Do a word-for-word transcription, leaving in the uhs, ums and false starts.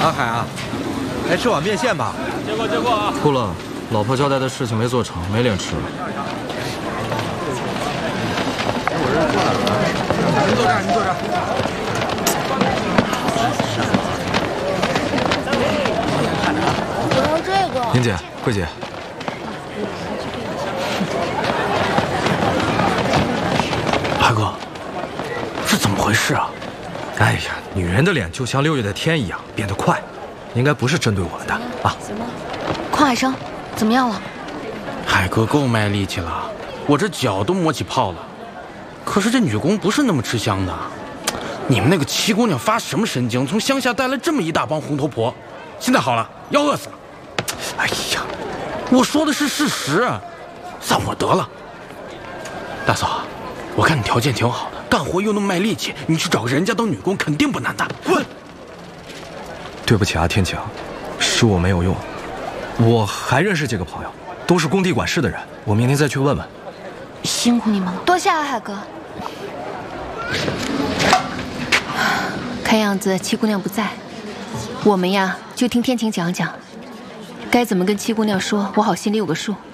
阿海啊，来吃碗面线吧。 接过接过啊！ 哭了，老婆交代的事情没做成，没脸吃了。 您坐这儿，您坐这儿。 我要这个。 宁姐，桂姐。 海哥，这怎么回事啊？ 哎呀，女人的脸就像六月的天一样变得快，应该不是针对我们的啊。 行吗？邝海生，怎么样了？ 海哥够卖力气了，我这脚都磨起泡了。可是这女工不是那么吃香的，你们那个七姑娘发什么神经？从乡下带来这么一大帮红头婆，现在好了，要饿死了。哎呀，我说的是事实，散伙得了。大嫂，我看你条件挺好的，干活又那么卖力气，你去找个人家当女工肯定不难的。滚！ 对不起啊，天晴，是我没有用。我还认识几个朋友，都是工地管事的人，我明天再去问问。 辛苦你们了，多谢啊，海哥。看样子七姑娘不在，我们呀就听天晴讲讲，该怎么跟七姑娘说，我好心里有个数。